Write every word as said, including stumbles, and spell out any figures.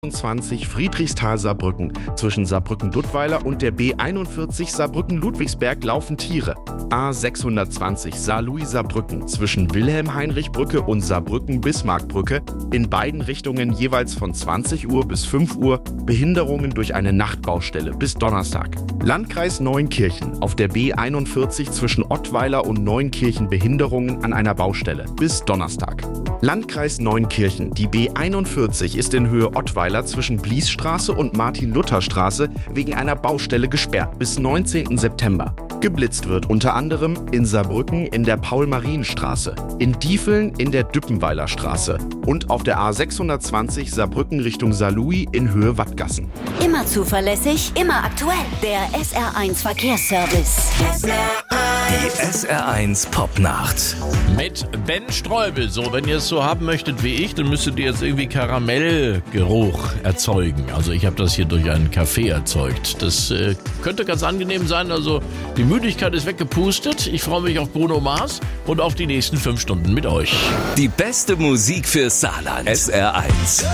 zwanzig Friedrichsthal-Saarbrücken. Zwischen Saarbrücken-Duttweiler und der B einundvierzig Saarbrücken-Ludwigsberg laufen Tiere. A sechshundertzwanzig Saarlouis-Saarbrücken. Zwischen Wilhelm-Heinrich-Brücke und Saarbrücken-Bismarck-Brücke. In beiden Richtungen jeweils von zwanzig Uhr bis fünf Uhr. Behinderungen durch eine Nachtbaustelle bis Donnerstag. Landkreis Neunkirchen. Auf der B einundvierzig zwischen Ottweiler und Neunkirchen Behinderungen an einer Baustelle bis Donnerstag. Landkreis Neunkirchen. Die B einundvierzig ist in Höhe Ottweiler zwischen Bliesstraße und Martin-Luther-Straße wegen einer Baustelle gesperrt bis neunzehnten September. Geblitzt wird unter anderem in Saarbrücken in der Paul-Marien-Straße, in Diefeln in der Düppenweiler Straße und auf der A sechshundertzwanzig Saarbrücken Richtung Saarlouis in Höhe Wattgassen. Immer zuverlässig, immer aktuell. Der S R eins Verkehrsservice. Die S R eins Popnacht. Mit Ben Streubel. So, wenn ihr es so haben möchtet wie ich, dann müsstet ihr jetzt irgendwie Karamellgeruch erzeugen. Also ich habe das hier durch einen Kaffee erzeugt. Das äh, könnte ganz angenehm sein. Also die Müdigkeit ist weggepustet. Ich freue mich auf Bruno Mars und auf die nächsten fünf Stunden mit euch. Die beste Musik für Saarland. S R eins.